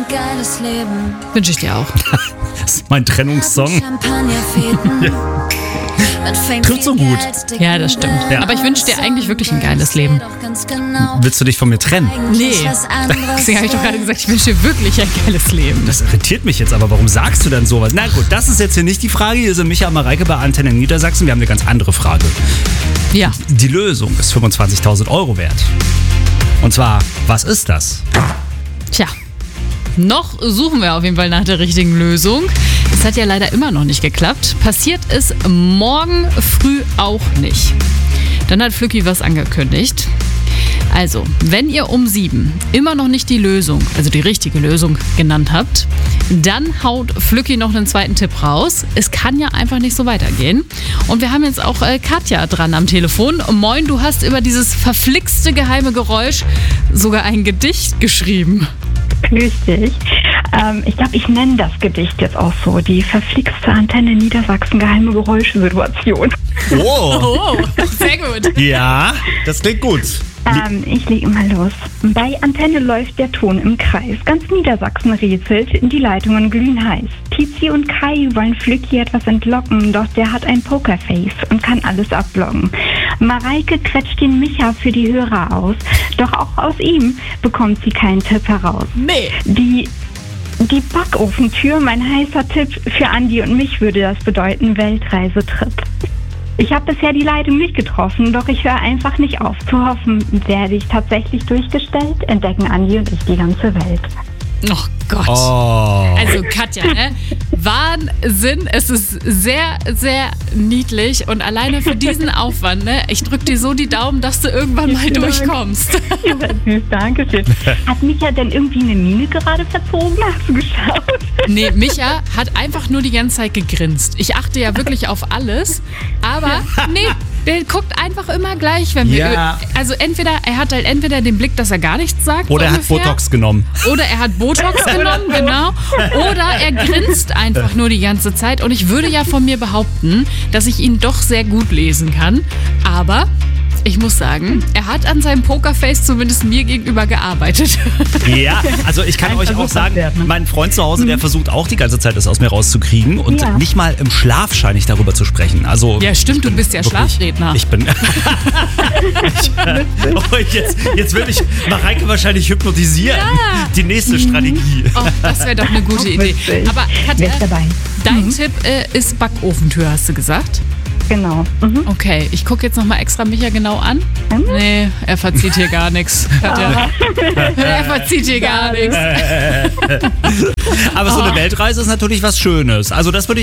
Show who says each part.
Speaker 1: geiles Leben.
Speaker 2: Wünsche ich dir auch.
Speaker 3: Das ist mein Trennungssong.
Speaker 1: Champagnerfäden.
Speaker 3: Trifft so gut.
Speaker 2: Ja, das stimmt.
Speaker 3: Ja.
Speaker 2: Aber ich wünsche dir eigentlich wirklich ein geiles Leben.
Speaker 3: Willst du dich von mir trennen?
Speaker 2: Nee. Deswegen habe ich doch gerade gesagt, ich wünsche dir wirklich ein geiles Leben.
Speaker 3: Das irritiert mich jetzt, aber warum sagst du denn sowas? Na gut, das ist jetzt hier nicht die Frage. Hier sind Micha und Mareike bei Antenne Niedersachsen. Wir haben eine ganz andere Frage.
Speaker 2: Ja.
Speaker 3: Die Lösung ist 25.000 Euro wert. Und zwar, was ist das?
Speaker 2: Tja. Noch suchen wir auf jeden Fall nach der richtigen Lösung. Es hat ja leider immer noch nicht geklappt. Passiert es morgen früh auch nicht. Dann hat Flücki was angekündigt. Also, wenn ihr um 7 immer noch nicht die Lösung, also die richtige Lösung genannt habt, dann haut Flücki noch einen zweiten Tipp raus. Es kann ja einfach nicht so weitergehen. Und wir haben jetzt auch Katja dran am Telefon. Moin, du hast über dieses verflixte geheime Geräusch sogar ein Gedicht geschrieben.
Speaker 4: Grüß dich. Ich glaube, ich nenne das Gedicht jetzt auch so. Die verflixte Antenne Niedersachsen geheime Geräuschsituation.
Speaker 3: Oh,
Speaker 2: Sehr gut.
Speaker 3: ja, das klingt gut.
Speaker 4: Ich lege mal los. Bei Antenne läuft der Ton im Kreis. Ganz Niedersachsen rätselt, die Leitungen glühen heiß. Tizi und Kai wollen Flücki etwas entlocken, doch der hat ein Pokerface und kann alles abloggen. Mareike quetscht den Micha für die Hörer aus, doch auch aus ihm bekommt sie keinen Tipp heraus.
Speaker 2: Nee.
Speaker 4: Die Backofentür, mein heißer Tipp für Andi und mich würde das bedeuten, Weltreisetrip. Ich habe bisher die Leitung nicht getroffen, doch ich höre einfach nicht auf zu hoffen. Werde ich tatsächlich durchgestellt, entdecken Andi und ich die ganze Welt.
Speaker 2: Oh Gott.
Speaker 3: Oh.
Speaker 2: Also Katja, ne? Wahnsinn. Es ist sehr, sehr niedlich und alleine für diesen Aufwand, ne? Ich drück dir so die Daumen, dass du irgendwann mal durchkommst.
Speaker 4: Ja, süß, danke schön. Hat Micha denn irgendwie eine Miene gerade verzogen? Hast du geschaut?
Speaker 2: Nee, Micha hat einfach nur die ganze Zeit gegrinst. Ich achte ja wirklich auf alles, aber nee, der guckt einfach immer gleich, wenn wir...
Speaker 3: Ja.
Speaker 2: Also er hat halt entweder den Blick, dass er gar nichts sagt.
Speaker 3: Oder er hat
Speaker 2: ungefähr,
Speaker 3: Botox genommen.
Speaker 2: Oder er hat Botox genommen, genau. Oder er grinst einfach nur die ganze Zeit. Und ich würde ja von mir behaupten, dass ich ihn doch sehr gut lesen kann. Aber ich muss sagen, er hat an seinem Pokerface zumindest mir gegenüber gearbeitet.
Speaker 3: Ja, also ich kann euch auch sagen, mein Freund zu Hause, der versucht auch die ganze Zeit, das aus mir rauszukriegen. Und
Speaker 4: Ja.
Speaker 3: nicht mal im Schlaf scheine ich darüber zu sprechen. Also,
Speaker 2: Ja, stimmt, du bist ja
Speaker 3: wirklich-
Speaker 2: Schlafredner.
Speaker 3: Ich bin... jetzt würde ich Mareike wahrscheinlich hypnotisieren.
Speaker 2: Ja.
Speaker 3: Die nächste Strategie.
Speaker 2: Oh, das wäre doch eine gute Idee.
Speaker 4: witzig.
Speaker 2: Aber Katja,
Speaker 4: Wer ist dabei?
Speaker 2: dein Tipp ist Backofentür, hast du gesagt?
Speaker 4: Genau.
Speaker 2: Okay, ich gucke jetzt nochmal extra Micha genau an. Nee, er verzieht hier gar nichts. Katja. Er verzieht hier gar nichts.
Speaker 3: Aber so eine Weltreise ist natürlich was Schönes. Also das würde ich